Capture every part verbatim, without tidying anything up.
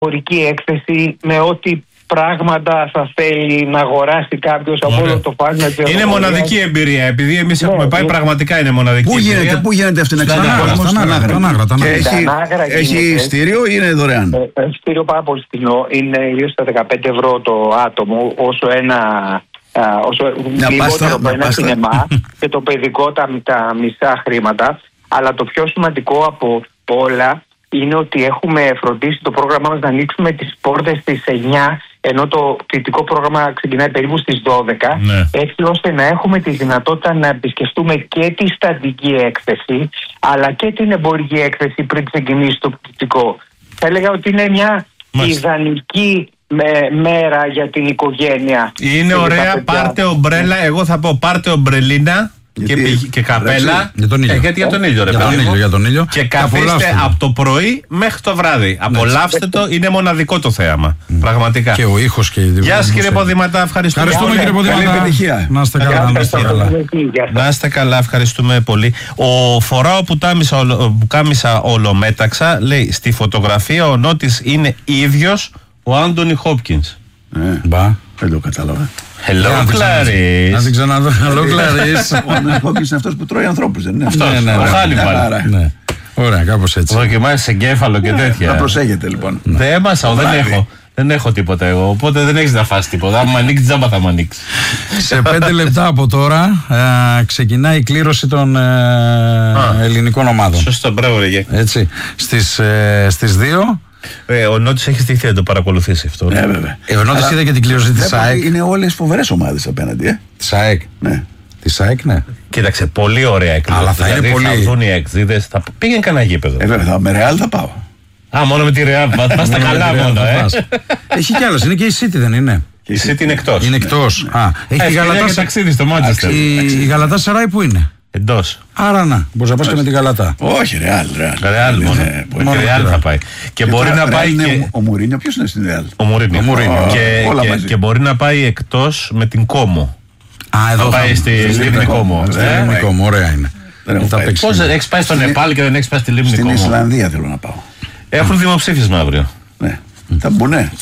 εμπορική έκθεση με ό,τι πράγματα θα θέλει να αγοράσει κάποιος από όλο το φάσμα. Είναι μοναδική εμπειρία, επειδή εμείς ναι, έχουμε πάει, είναι... πραγματικά είναι μοναδική πού εμπειρία. Γίνεται, πού γίνεται αυτή την εξανάγρα? Στον Άγρα. Έχει ειστήριο ή είναι δωρεάν? Έχει ειστήριο πάρα πολύ φθηνό. Είναι γύρω στα δεκαπέντε ευρώ το άτομο, όσο ένα... Uh, όσο λιγότερο από ένα σινεμά και το παιδικό τα, τα μισά χρήματα. Αλλά το πιο σημαντικό από όλα είναι ότι έχουμε φροντίσει το πρόγραμμά μας να ανοίξουμε τις πόρτες στις εννιά, ενώ το φοιτητικό πρόγραμμα ξεκινάει περίπου στις δώδεκα, ναι. Έτσι ώστε να έχουμε τη δυνατότητα να επισκεφτούμε και τη στατική έκθεση αλλά και την εμπορική έκθεση πριν ξεκινήσει το φοιτητικό. Θα έλεγα ότι είναι μια Μάλιστα. ιδανική με μέρα για την οικογένεια. Είναι ωραία, πάρτε ομπρέλα, εγώ θα πω πάρτε ομπρελίνα και, και καπέλα. Για τον ήλιο. Ε, γιατί για τον ήλιο, ρε για, τον ήλιο, για τον ήλιο. Και καθίστε από το πρωί μέχρι το βράδυ. Ναι. Απολαύστε το, είναι μοναδικό το θέαμα. Mm. Πραγματικά. Και ο ήχος και η Γεια σας κύριε Ποδηματά, ευχαριστούμε. Ευχαριστούμε κύριε Ποδηματά. Καλή επιτυχία. Να είστε καλά. Να είστε καλά. Να είστε καλά, ευχαριστούμε πολύ. Ο φοράω που κάμισα ολομέταξα, λέει στη φωτογραφία ο Νότης είναι ίδιος ο Άντονι Χόπκινς. Μπα, δεν το κατάλαβα. Hello, Clarice. Να την ξαναδώ. Hello, Clarice. Ο Άντονι Χόπκινς είναι αυτός που τρώει ανθρώπους, δεν είναι? Αυτός, ο Χάνιμπαλ. Ωραία, κάπως έτσι. Δοκιμάσεις εγκέφαλο και τέτοια. Να προσέχετε λοιπόν. Δεν έμασα, δεν έχω. Δεν έχω τίποτα εγώ, οπότε δεν έχεις να φας τίποτα. Αν μ' ανοίξει, τζάμπα θα μ' ανοίξει. Σε πέντε λεπτά από τώρα ε, ξεκινάει η κλήρωση των ε, ελληνικών ομάδων. Σωστό, μπράβο ρε. Έτσι, στις, ε, στις δύο. Ε, ο Νότης έχει στηθεί να το παρακολουθήσει αυτό. Ναι, βέβαια. Ε, ο Νότης είδε και την κλήρωση της ΑΕΚ. Είναι όλες φοβερές ομάδες απέναντι, ε. Της ΑΕΚ. Ναι. Της ΑΕΚ, ναι. Κοίταξε, πολύ ωραία εκκλήρωση. Αλλά θα δηλαδή, είναι πολύ. Θα δουν οι εκδίδες, θα πήγαινε κανένα γήπεδο. Ε, βέβαια, με Ρεάλ θα πάω. Α, μόνο με τη Ρεάλ. Πας τα καλά μόνο, ε. Έχει κι άλλος, είναι και η City, δεν είναι? Η City είναι εκτός. Είναι εκτός. Α, έχει τη Γαλατά ταξίδι στο Μάντσεστερ. Η Γαλατά Σαράι που είναι? Εντός. Άρα να, μπορείς να πας και με τη Γαλατά. Όχι, Ρεάλ. Ρεάλ μόνο. Μόνο Ρεάλ θα πάει. Και μπορεί να πάει και... Ο Μουρίνιο, ποιος είναι στην Ρεάλ? Ο Μουρίνιο. Και μπορεί να πάει εκτός με την Κόμο. Α, εδώ θα πάει στη Λίμνη Κόμο. Στη Λίμνη Κόμο, ωραία είναι. Πώς έχεις πάει στο Νεπάλ και δεν έχεις πάει στη Λίμνη Κόμο? Στην Ισλανδία θέλω να πάω. Έχουν δημοψήφισμα αύριο. Ναι. Θα μπουνε.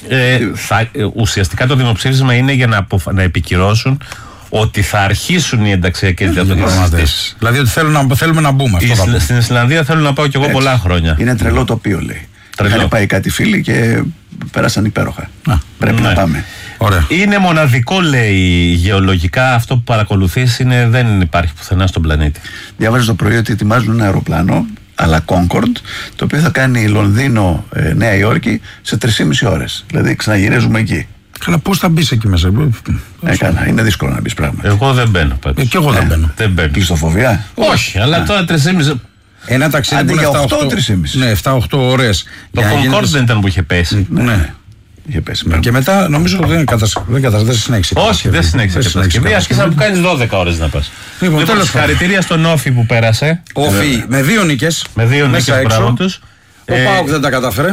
Ουσιαστικά το δημοψήφισμα είναι για να επικυρώσουν ότι θα αρχίσουν οι ενταξιακές διαπραγματεύσεις. Δηλαδή ότι θέλουμε να μπούμε. Στην Ισλανδία θέλω να πάω κι εγώ πολλά χρόνια. Είναι τρελό τοπίο, λέει. Είχαν πάει κάτι φίλοι και πέρασαν υπέροχα. Πρέπει να πάμε. Ωραία. Είναι μοναδικό, λέει, γεωλογικά αυτό που παρακολουθείς, είναι, δεν υπάρχει πουθενά στον πλανήτη. Διάβαζε το πρωί ότι ετοιμάζουν ένα αεροπλάνο, αλλά Concorde, το οποίο θα κάνει Λονδίνο, ε, Νέα Υόρκη σε τρεις και μισή ώρες. Δηλαδή ξαναγυρίζουμε εκεί. Καλά, πώς θα μπεις εκεί μέσα? Έκανα, είναι δύσκολο να μπεις πράγματι. Εγώ δεν μπαίνω. Ε, και εγώ δεν μπαίνω. Δεν μπαίνω. Κλειστοφοβία? Όχι, αλλά τώρα τρεις και μισή. Ένα ταξίδι που είναι επτά οχτώ ώρες. Το Concorde δεν ήταν που είχε πέσει. Ναι. Είχε πέσει. Και μετά νομίζω ότι δεν καταστρέφει συνέχιση. Όχι, δεν συνέχισε κατασκευή. Άρχισα να κάνει δώδεκα ώρες να πας. Λοιπόν, τέλος, συγχαρητήρια στον Όφη που πέρασε. Όφη με δύο νίκες. Με δύο νίκες, μπράβο τους. Ο ΠΑΟΚ δεν τα κατάφερε.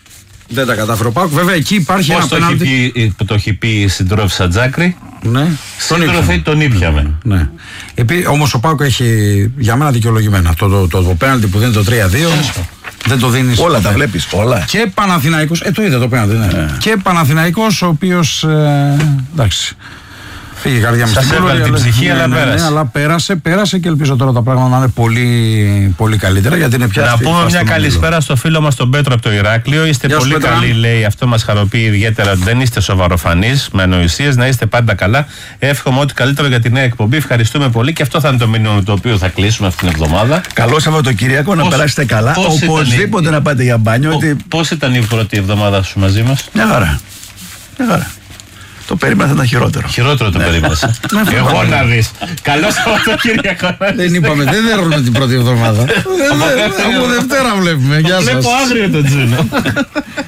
Δεν τα κατάφερε ο ΠΑΟΚ. Βέβαια εκεί υπάρχει ένα πέναλτι. Πώς το έχει πει η συντρόφισσα Τζάκρη? Ναι. Σύντροφη τον ήπιαμε. Ναι. Όμως ο ΠΑΟΚ έχει για μένα δικαιολογημένα. Το, το, το πέναλτι που δίνει το τρία δύο. Δεν το δίνεις. Όλα τα βλέπεις, όλα. Και Παναθηναϊκός, ε το είδε το πέναλτι, ναι. Yeah. Και Παναθηναϊκός ο οποίος, ε, εντάξει, πήγε η καρδιά μου στην έβγαλε την ψυχή, αλλά ναι, πέρασε. Ναι, αλλά πέρασε, πέρασε και ελπίζω τώρα τα πράγματα να είναι πολύ, πολύ καλύτερα, γιατί είναι πια. Να πούμε μια καλησπέρα στο φίλο μας τον Πέτρο από το Ηράκλειο. Είστε Γεια πολύ σου, καλοί, λέει. Αυτό μας χαροποιεί ιδιαίτερα. Δεν είστε σοβαροφανείς, με ανοησίες, να είστε πάντα καλά. Εύχομαι ό,τι καλύτερο για τη νέα εκπομπή. Ευχαριστούμε πολύ και αυτό θα είναι το μήνυμα το οποίο θα κλείσουμε αυτήν την εβδομάδα. Καλό Σαββατοκύριακο, να περάσετε καλά. Οπωσδήποτε να πάτε για μπάνιο. Πώς ήταν η πρώτη εβδομάδα σου μαζί μας? Μια χαρά. Μια χαρά. Το περίμενα θα ήταν χειρότερο. Χειρότερο το περίμενα. Εγώ να δεις. Καλό Σαββατοκύριακο. Δεν είπαμε, δεν δέρνουμε την πρώτη εβδομάδα. Από Δευτέρα βλέπουμε. Γεια σας. Βλέπω άγριο το Τζούνο.